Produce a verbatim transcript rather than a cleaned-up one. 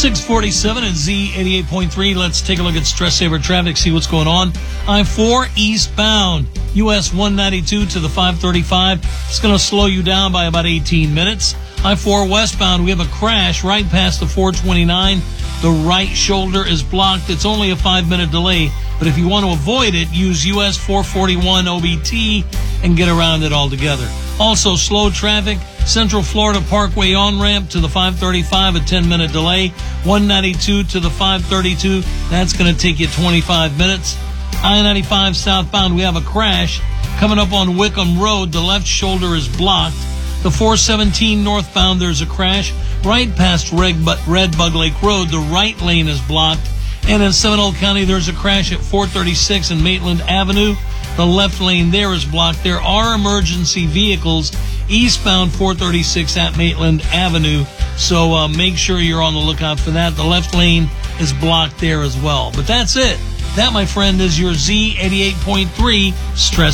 six forty-seven at Z eighty-eight point three. Let's take a look at Stress Saver traffic, see what's going on. I four eastbound, U S one ninety-two to the five thirty-five. It's going to slow you down by about eighteen minutes. I four westbound, we have a crash right past the four twenty-nine. The right shoulder is blocked. It's only a five-minute delay, but if you want to avoid it, use U S four forty-one O B T and get around it altogether. Also, slow traffic, Central Florida Parkway on-ramp to the five thirty-five, a ten-minute delay. one ninety-two to the five thirty-two, that's going to take you twenty-five minutes. I ninety-five southbound, we have a crash coming up on Wickham Road. The left shoulder is blocked. The four seventeen northbound, there's a crash right past Red, Red Bug Lake Road. The right lane is blocked. And in Seminole County, there's a crash at four thirty-six and Maitland Avenue. The left lane there is blocked. There are emergency vehicles eastbound four thirty-six at Maitland Avenue, so uh, make sure you're on the lookout for that. The left lane is blocked there as well. But that's it. That, my friend, is your Z eighty-eight point three Stress